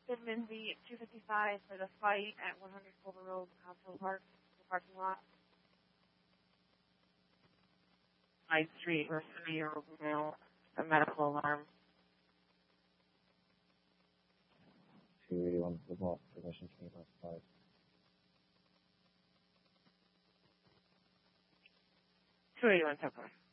Goodman v. 255 for the fight at 100 Culver Road, Hospital Park, the parking lot. 9th Street, Mercenary Mill, a medical alarm. 281 report, position 25. 281 Tucker.